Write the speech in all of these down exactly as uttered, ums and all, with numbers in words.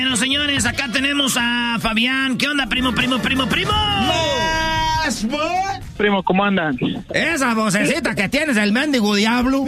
Bueno, señores, acá tenemos a Fabián. ¿Qué onda, primo, primo, primo, primo? Más, Primo, ¿cómo andan? Esa vocecita que tienes, el mendigo diablo.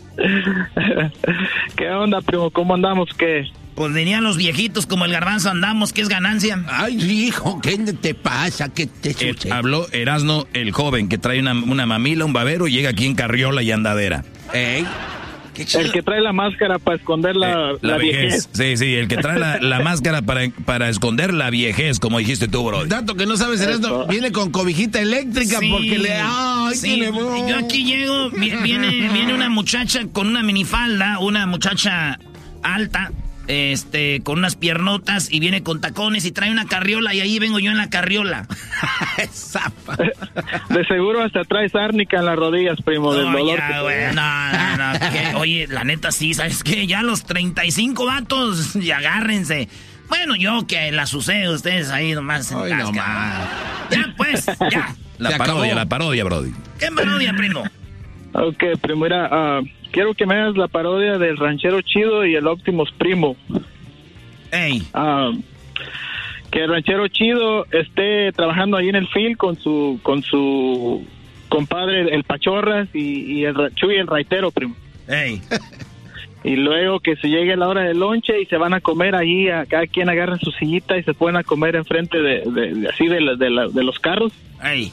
¿Qué onda, primo? ¿Cómo andamos? ¿Qué? Pues dirían los viejitos, como el garbanzo andamos, que es ganancia. Ay, hijo, ¿qué te pasa? ¿Qué te sucede? Eh, habló Erasno, el joven, que trae una, una mamila, un babero, y llega aquí en carriola y andadera. Ey, qué chido. El que trae la máscara para esconder la, Eh, la, la viejez. viejez. Sí, sí, el que trae la, la máscara para, para esconder la viejez, como dijiste tú, bro. Dato que no sabes en esto, viene con cobijita eléctrica Sí, porque le... Ay, sí. tiene... Y yo aquí llego, vi- viene, viene una muchacha con una minifalda, una muchacha alta, este, con unas piernotas, y viene con tacones y trae una carriola, y ahí vengo yo en la carriola. Zapa. De seguro hasta traes árnica en las rodillas, primo, del No, dolor. ya, que- güey, no, no, no, ¿qué? Oye, la neta sí, ¿sabes qué? Ya los treinta y cinco vatos, y agárrense. Bueno, yo que la sucede, ustedes ahí nomás en Ay, casca. nomás. Ya, pues, ya. La Se parodia, acabó. la parodia, Brody. ¿Qué parodia, primo? Ok, primo, mira, ah, quiero que me hagas la parodia del Ranchero Chido y el Optimus Primo. Ey, Ah, que el Ranchero Chido esté trabajando ahí en el field con su con su compadre, el Pachorras, y, y el Ra- Chuy, el Raitero, primo. ey. Y luego que se llegue la hora del lonche y se van a comer ahí, a cada quien agarra su sillita y se pueden a comer enfrente de, de, de así de, la- de, la- de los carros, Ey,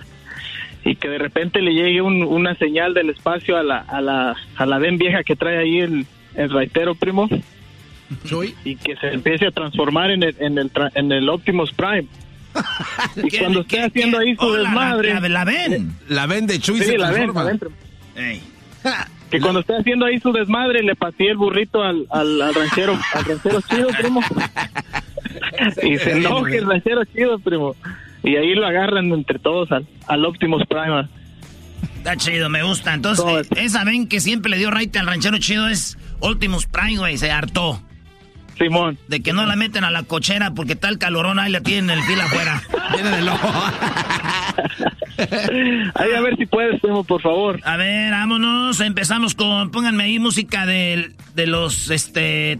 y que de repente le llegue un- una señal del espacio a la a la a la ven vieja que trae ahí el, el Raitero, primo, Chuy. y que se empiece a transformar en el en el, tra- en el Optimus Prime. Y ¿Qué- cuando esté qué- haciendo qué? ahí su Oh, la- desmadre, La, la, la ven. La vende Chuy sí, se la ven, transforma. la ven, primo. Ey. Que cuando esté haciendo ahí su desmadre le pateé el burrito al, al, al ranchero, al ranchero chido, primo. Y se enoje el ranchero chido, primo. Y ahí lo agarran entre todos al, al Optimus Prime. Está chido, me gusta. Entonces, Todo eh, esa ven que siempre le dio raite al ranchero chido es Optimus Prime, güey. Se hartó Simón. de que no la meten a la cochera porque tal calorón ahí la tienen en el fila afuera. Viene del ojo. Ahí a ver si puedes, primo, por favor. A ver, vámonos. Empezamos con... Pónganme ahí música de, de los, este...